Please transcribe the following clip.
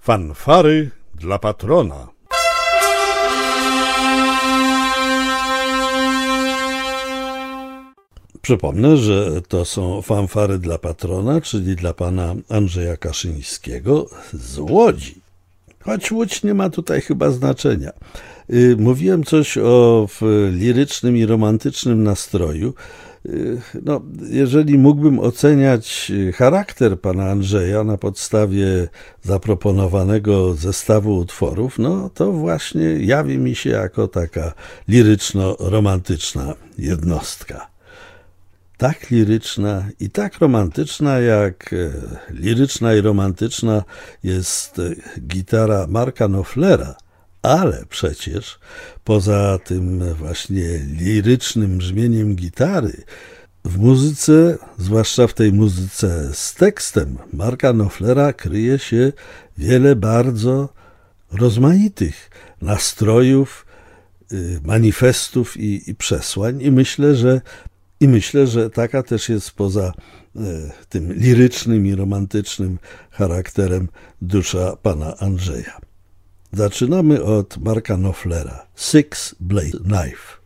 Fanfary dla patrona. Przypomnę, że to są fanfary dla patrona, czyli dla pana Andrzeja Kaszyńskiego z Łodzi. Choć Łódź nie ma tutaj chyba znaczenia. Mówiłem coś o lirycznym i romantycznym nastroju. No, jeżeli mógłbym oceniać charakter pana Andrzeja na podstawie zaproponowanego zestawu utworów, no to właśnie jawi mi się jako taka liryczno-romantyczna jednostka. Tak liryczna i tak romantyczna, jak liryczna i romantyczna jest gitara Marka Knopflera, ale przecież poza tym właśnie lirycznym brzmieniem gitary, w muzyce, zwłaszcza w tej muzyce z tekstem Marka Knopflera, kryje się wiele bardzo rozmaitych nastrojów, manifestów i przesłań i myślę, że taka też jest poza tym lirycznym i romantycznym charakterem dusza pana Andrzeja. Zaczynamy od Marka Knopflera. Six Blade Knife.